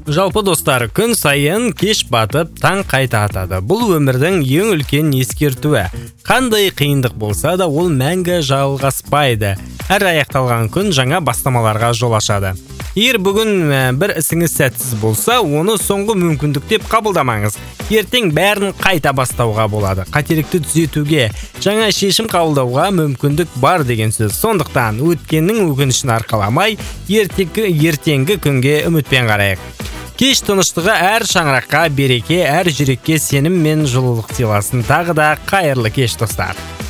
Жалпы достар, күн сайын кеш батып, таң қайта атады. Бұл өмірдің ең үлкен ескертуі. Қандай қиындық болса да, ол мәңгі жалғаспайды. Әр аяқталған күн жаңа бастамаларға жол ашады. Егер бүгін бір ісіңіз сәтсіз болса, оны соңғы мүмкіндік деп қабылдамаңыз. Ертең бәрін қайта бастауға болады. Қателікті түзетуге, жаңа шешім қабылдауға мүмкіндік бар деген сөз. Сондықтан өткеннің өкінішін арқаламай, ертеңгі күнге үмітпен қарайық. Кеш тыныштығы әр шаңыраққа береке, әр жүрекке сенім мен жылулық сыйласын. Тағы да қайырлы кеш достар.